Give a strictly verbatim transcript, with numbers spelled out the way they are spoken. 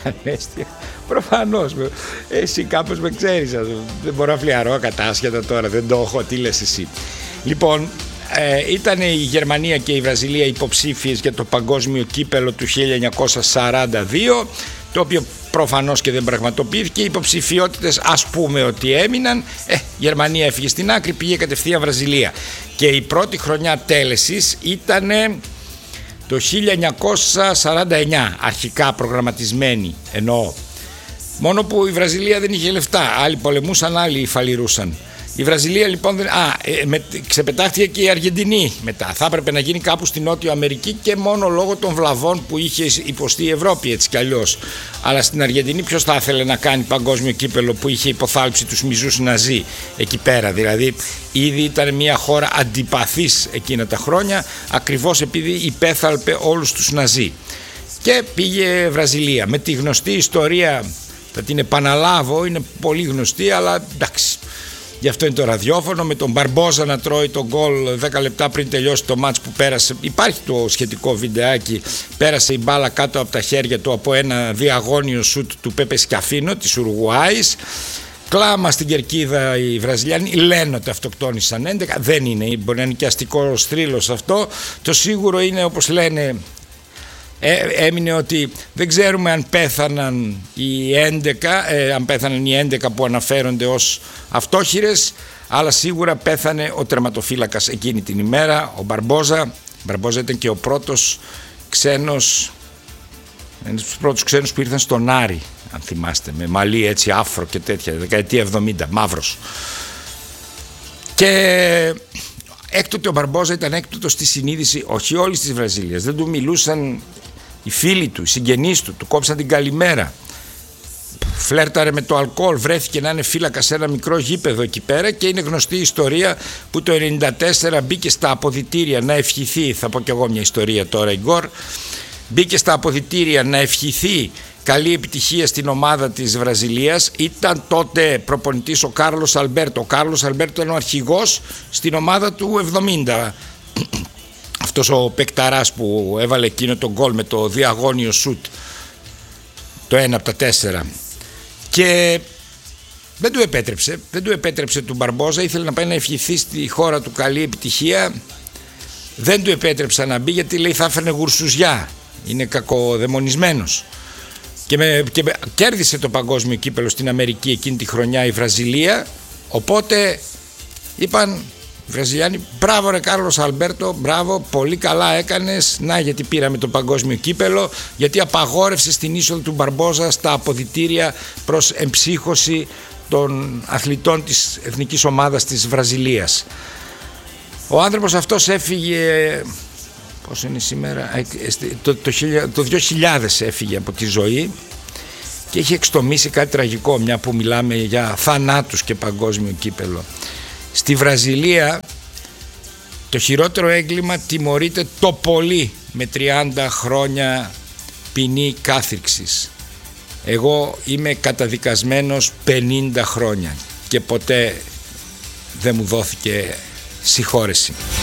ανέστια. Προφανώς. Εσύ κάπως με ξέρεις. Δεν μπορώ να φλιαρώ κατάσχετα τώρα. Δεν το έχω. Τι λες εσύ? Λοιπόν, ε, ήταν η Γερμανία και η Βραζιλία υποψήφιες για το παγκόσμιο κύπελο του χίλια εννιακόσια σαράντα δύο, το οποίο προφανώς και δεν πραγματοποιήθηκε. Οι υποψηφιότητες ας πούμε ότι έμειναν. ε, Γερμανία έφυγε στην άκρη, πήγε κατευθείαν Βραζιλία. Και η πρώτη χρονιά τέλεσης ήταν το χίλια εννιακόσια σαράντα εννιά, αρχικά προγραμματισμένη εννοώ. Μόνο που η Βραζιλία δεν είχε λεφτά. Άλλοι πολεμούσαν, άλλοι φαλιρούσαν. Η Βραζιλία λοιπόν δεν... Α, ε, με... ξεπετάχθηκε και η Αργεντινή μετά. Θα έπρεπε να γίνει κάπου στην Νότιο Αμερική και μόνο λόγω των βλαβών που είχε υποστεί η Ευρώπη, έτσι κι αλλιώς. Αλλά στην Αργεντινή ποιος θα ήθελε να κάνει παγκόσμιο κύπελο που είχε υποθάλψει τους μιζούς Ναζί εκεί πέρα? Δηλαδή ήδη ήταν μια χώρα αντιπαθής εκείνα τα χρόνια, ακριβώς επειδή υπέθαλπε όλους τους Ναζί. Και πήγε Βραζιλία με τη γνωστή ιστορία. Θα την επαναλάβω, είναι πολύ γνωστή, αλλά εντάξει, γι' αυτό είναι το ραδιόφωνο, με τον Μπαρμπόζα να τρώει τον γκολ δέκα λεπτά πριν τελειώσει το μάτς που πέρασε. Υπάρχει το σχετικό βιντεάκι. Πέρασε η μπάλα κάτω από τα χέρια του από ένα διαγώνιο σουτ του Πέπε Σκιαφίνο της Ουρουγουάης. Κλάμα στην κερκίδα οι Βραζιλιάνοι. Λένε ότι αυτοκτόνησαν έντεκα. Δεν είναι, μπορεί να είναι και αστικό θρύλος αυτό. Το σίγουρο είναι, όπως λένε, Ε, έμεινε ότι δεν ξέρουμε αν πέθαναν οι έντεκα, ε, αν πέθαναν οι έντεκα που αναφέρονται ως αυτόχειρες, αλλά σίγουρα πέθανε ο τερματοφύλακας εκείνη την ημέρα, ο Μπαρμπόζα. Μπαρμπόζα ήταν και ο πρώτος ξένος, ένας από τους πρώτους ξένους που ήρθαν στον Άρη, αν θυμάστε, με μαλλί έτσι άφρο και τέτοια, δεκαετία εβδομήντα, μαύρος. Και έκτοτε ο Μπαρμπόζα ήταν έκτοτος στη συνείδηση όχι όλης της Βραζίλιας. Δεν του μιλούσαν οι φίλοι του, οι συγγενείς του, του κόψαν την καλημέρα. Φλέρταρε με το αλκοόλ, βρέθηκε να είναι φύλακα σε ένα μικρό γήπεδο εκεί πέρα και είναι γνωστή η ιστορία που το ενενήντα τέσσερα μπήκε στα αποδυτήρια να ευχηθεί, θα πω κι εγώ μια ιστορία τώρα, Ιγκόρ, μπήκε στα αποδυτήρια να ευχηθεί καλή επιτυχία στην ομάδα της Βραζιλίας. Ήταν τότε προπονητής ο Κάρλος Αλμπέρτο. Ο Κάρλος Αλμπέρτο ήταν ο αρχηγός στην ομάδα του εβδομήντα. Αυτός ο παικταράς που έβαλε εκείνο τον γκολ με το διαγώνιο σουτ, το ένα από τα τέσσερα. Και δεν του επέτρεψε, δεν του επέτρεψε του Μπαρμπόζα. Ήθελε να πάει να ευχηθεί στη χώρα του καλή επιτυχία. Δεν του επέτρεψε να μπει γιατί λέει θα έφερνε γουρσουζιά. Είναι κακοδαιμονισμένος. Και, με, και με, κέρδισε το παγκόσμιο κύπελο στην Αμερική εκείνη τη χρονιά η Βραζιλία. Οπότε είπαν οι Βραζιλιάνοι, μπράβο ρε Κάρλος Αλμπέρτο, μπράβο, πολύ καλά έκανες. Να, γιατί πήραμε το παγκόσμιο κύπελο, γιατί απαγόρευσε την είσοδο του Μπαρμπόζα στα αποδυτήρια προς εμψύχωση των αθλητών της εθνικής ομάδας της Βραζιλίας. Ο άνθρωπος αυτός έφυγε, πόσο είναι σήμερα, το, το, το δύο χιλιάδες έφυγε από τη ζωή και είχε εξτομίσει κάτι τραγικό, μια που μιλάμε για θανάτους και παγκόσμιο κύπελο. Στη Βραζιλία το χειρότερο έγκλημα τιμωρείται το πολύ με τριάντα χρόνια ποινή κάθυρξης. Εγώ είμαι καταδικασμένος πενήντα χρόνια και ποτέ δεν μου δόθηκε συγχώρεση.